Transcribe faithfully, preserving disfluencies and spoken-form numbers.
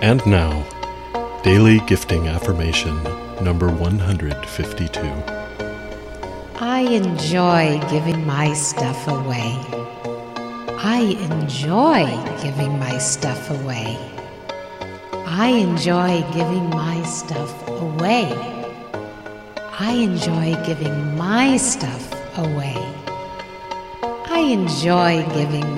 And now, Daily Gifting Affirmation number one hundred fifty-two. I enjoy giving my stuff away. I enjoy giving my stuff away. I enjoy giving my stuff away. I enjoy giving my stuff away. I enjoy giving